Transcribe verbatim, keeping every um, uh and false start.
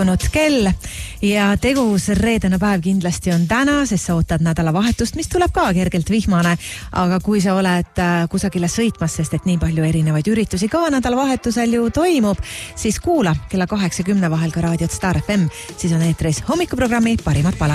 kell ja tegus reedene päev kindlasti on täna, sest sa ootad nädalavahetust, mis tuleb ka kergelt vihmane, aga kui sa oled kusagile sõitmas, sest et nii palju erinevaid üritusi ka nädalavahetusel ju toimub, siis kuula kella kaheksakümne vahel ka raadiot Star F M, siis on eetris hommikuprogrammi Parimad palad.